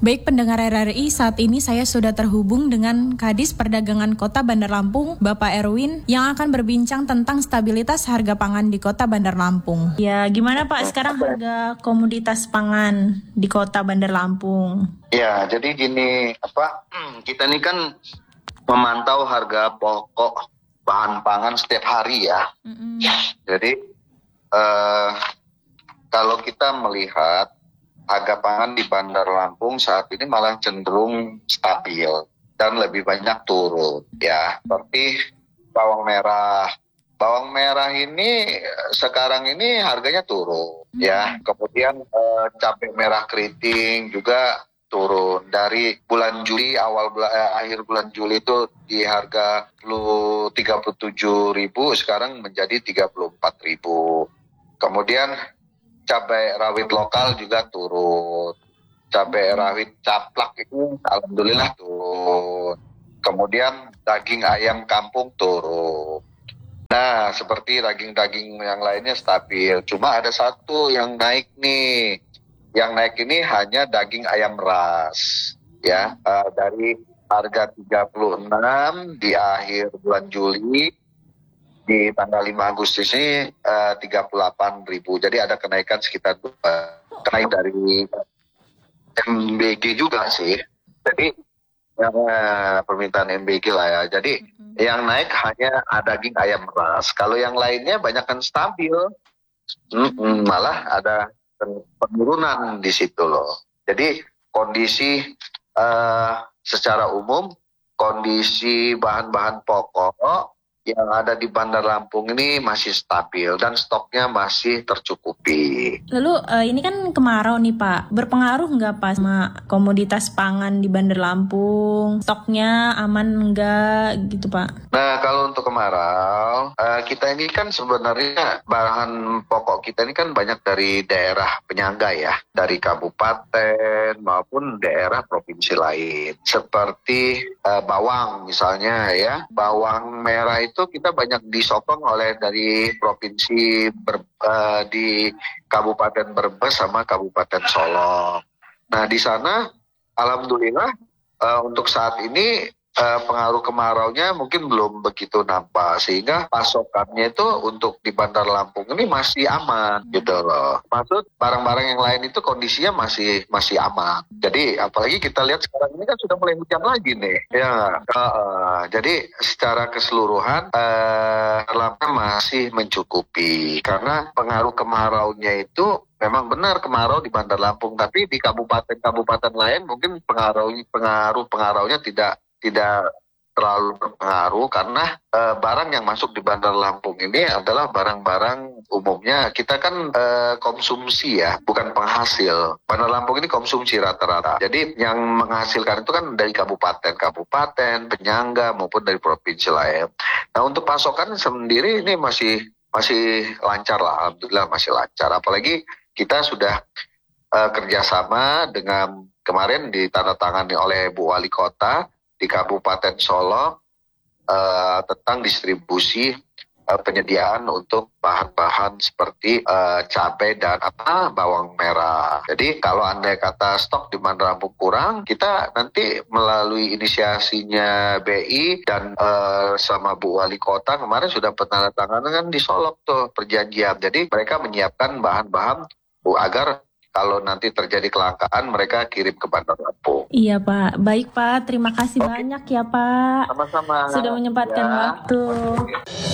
Baik pendengar RRI, saat ini saya sudah terhubung dengan Kadis Perdagangan Kota Bandar Lampung, Bapak Erwin, yang akan berbincang tentang stabilitas harga pangan di Kota Bandar Lampung. Ya, gimana Pak sekarang harga komoditas pangan di Kota Bandar Lampung? Ya, jadi gini, kita ini kan memantau harga pokok bahan pangan setiap hari ya. Jadi kalau kita melihat harga pangan di Bandar Lampung saat ini malah cenderung stabil dan lebih banyak turun ya. Seperti bawang merah. Bawang merah ini sekarang ini harganya turun ya. Kemudian cabai merah keriting juga turun dari bulan Juli akhir bulan Juli itu di harga 37.000 sekarang menjadi 34.000. Kemudian cabai rawit lokal juga turun. Cabai rawit caplak itu alhamdulillah turun. Kemudian daging ayam kampung turun. Nah, seperti daging-daging yang lainnya stabil. Cuma ada satu yang naik nih. Yang naik ini hanya daging ayam ras. Ya, dari harga 36 di akhir bulan Juli di tanggal 5 Agustus ini 38.000. Jadi ada kenaikan sekitar naik dari MBG juga sih. Jadi permintaan MBG lah ya. Jadi yang naik hanya daging ayam ras. Kalau yang lainnya banyak kan stabil. Malah ada penurunan di situ loh. Jadi kondisi secara umum kondisi bahan-bahan pokok yang ada di Bandar Lampung ini masih stabil dan stoknya masih tercukupi. Lalu ini kan kemarau nih Pak, berpengaruh nggak Pak sama komoditas pangan di Bandar Lampung? Stoknya aman nggak gitu Pak? Nah kalau untuk kemarau, kita ini kan sebenarnya bahan pokok kita ini kan banyak dari daerah penyangga ya, dari kabupaten maupun daerah provinsi lain. Seperti bawang misalnya ya, bawang merah itu kita banyak disokong oleh dari provinsi di Kabupaten Brebes sama Kabupaten Solok. Nah di sana alhamdulillah untuk saat ini pengaruh kemaraunya mungkin belum begitu nampak sehingga pasokannya itu untuk di Bandar Lampung ini masih aman gitu loh. Maksud barang-barang yang lain itu kondisinya masih aman. Jadi apalagi kita lihat sekarang ini kan sudah mulai hujan lagi nih. Ya, jadi secara keseluruhan Lampung masih mencukupi karena pengaruh kemaraunya itu memang benar kemarau di Bandar Lampung, tapi di kabupaten-kabupaten lain mungkin pengaruhnya tidak terlalu berpengaruh karena barang yang masuk di Bandar Lampung ini adalah barang-barang umumnya kita kan konsumsi ya, bukan penghasil. Bandar Lampung ini konsumsi rata-rata. Jadi yang menghasilkan itu kan dari kabupaten, penyangga maupun dari provinsi lain. Nah untuk pasokan sendiri ini masih lancar lah, alhamdulillah masih lancar. Apalagi kita sudah kerjasama dengan kemarin ditandatangani oleh Bu Wali Kota di Kabupaten Solok tentang distribusi penyediaan untuk bahan-bahan seperti cabai dan bawang merah. Jadi kalau andai kata stok di Bandar Lampung kurang, kita nanti melalui inisiasinya BI dan sama Bu Wali Kota kemarin sudah penandatanganan di Solok tuh perjanjian. Jadi mereka menyiapkan bahan-bahan agar kalau nanti terjadi kelangkaan, mereka kirim ke Bandar Lampung. Iya Pak, baik Pak, terima kasih banyak ya Pak. Sama-sama. Sudah menyempatkan waktu.